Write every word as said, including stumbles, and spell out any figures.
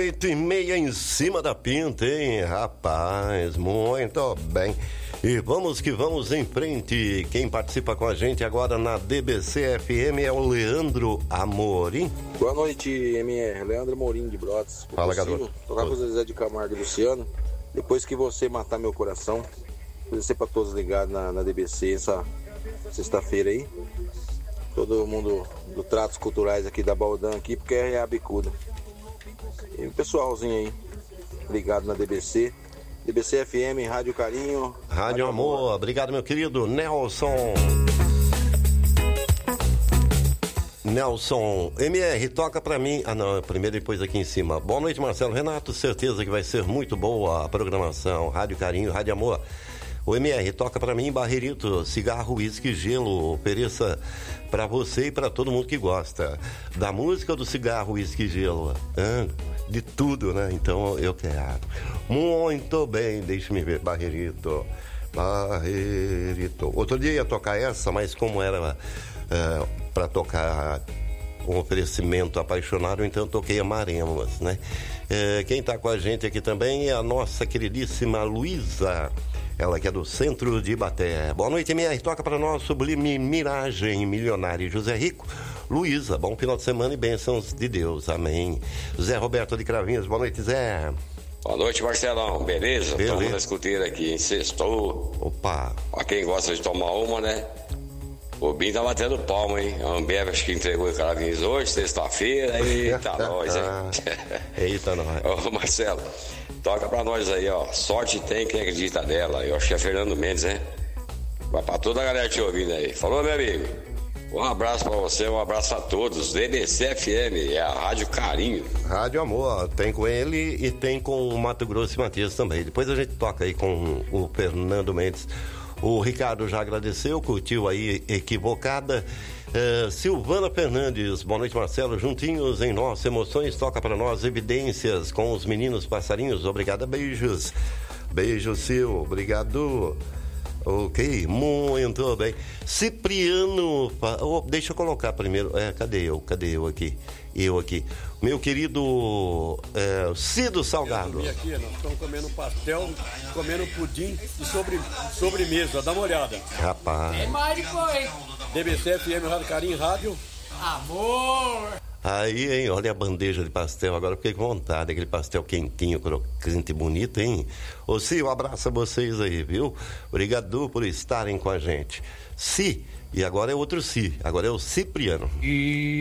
Oito e meia em cima da pinta, hein, rapaz? Muito bem. E vamos que vamos em frente. Quem participa com a gente agora na D B C F M é o Leandro Amorim. Boa noite, M R. Leandro Amorim de Brotas. Fala, garoto. Tocar com o Zezé de Camargo e Luciano. Depois que você matar meu coração, agradecer para todos ligados na, na D B C essa sexta-feira aí. Todo mundo do Tratos Culturais aqui da Baldan aqui, porque é a bicuda. E o pessoalzinho aí ligado na D B C. D B C F M, Rádio Carinho. Rádio, Rádio Amor. Amor. Obrigado, meu querido Nelson. Nelson, M R, toca pra mim. Ah, não, primeiro depois aqui em cima. Boa noite, Marcelo Renato. Certeza que vai ser muito boa a programação. Rádio Carinho, Rádio Amor. O M R, toca pra mim, Barreirito, cigarro, uísque, gelo. Ofereça pra você e pra todo mundo que gosta da música do cigarro, uísque, gelo. Ah, de tudo, né? Então eu quero. Muito bem, deixa-me ver, Barreirito. Barreirito. Outro dia ia tocar essa, mas como era é, pra tocar um oferecimento apaixonado, então eu toquei Amarelas, né? É, quem tá com a gente aqui também é a nossa queridíssima Luísa. Ela que é do centro de Ibaté. Boa noite, M R. Toca para nós Sublime Miragem, Milionário José Rico. Luísa, bom final de semana e bênçãos de Deus. Amém. Zé Roberto de Cravinhos. Boa noite, Zé. Boa noite, Marcelão. Beleza? Estamos na escuteira aqui, hein? Sextou. Opa. Pra quem gosta de tomar uma, né? O Bim tá batendo palma, hein? A Ambev acho que entregou o Cravinhos hoje, sexta-feira. Eita, nós, hein? Eita, nós. Ô, Marcelo. Toca pra nós aí, ó. Sorte tem quem acredita dela. Eu acho que é Fernando Mendes, né? Vai pra toda a galera te ouvindo aí. Falou, meu amigo? Um abraço pra você, um abraço a todos. D B C F M, é a Rádio Carinho. Rádio Amor, tem com ele e tem com o Mato Grosso e Matias também. Depois a gente toca aí com o Fernando Mendes. O Ricardo já agradeceu, curtiu aí Equivocada. Uh, Silvana Fernandes, boa noite, Marcelo. Juntinhos em Nossas Emoções, toca para nós Evidências com os Meninos Passarinhos. Obrigada, beijos. Beijo, Sil, obrigado. Ok, muito bem. Cipriano, oh, deixa eu colocar primeiro. É, cadê eu? Cadê eu aqui? Eu aqui. Meu querido é, Cido Salgado. Eu aqui, nós estamos comendo pastel, comendo pudim e sobre, sobremesa. Dá uma olhada. Rapaz. É mais depois. D B C F M, Rádio Carinho, Rádio Amor. Aí, hein, olha a bandeja de pastel, agora fiquei com vontade, aquele pastel quentinho, crocante, bonito, hein? Ô, Si, um abraço a vocês aí, viu? Obrigado por estarem com a gente. Si, e agora é outro Si, agora é o Cipriano. E...